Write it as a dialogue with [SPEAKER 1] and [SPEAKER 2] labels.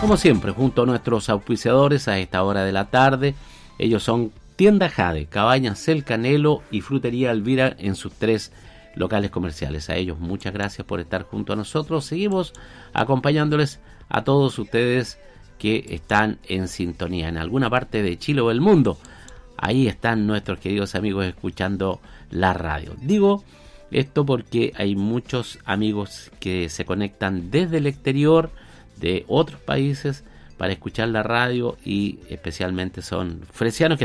[SPEAKER 1] como siempre, junto a nuestros auspiciadores a esta hora de la tarde. Ellos son Tienda Jade, Cabañas El Canelo y Frutería Elvira en sus 3 locales comerciales. A ellos muchas gracias por estar junto a nosotros. Seguimos acompañándoles a todos ustedes que están en sintonía en alguna parte de Chile o del mundo. Ahí están nuestros queridos amigos escuchando la radio. Digo esto porque hay muchos amigos que se conectan desde el exterior, de otros países, para escuchar la radio, y especialmente son fresianos que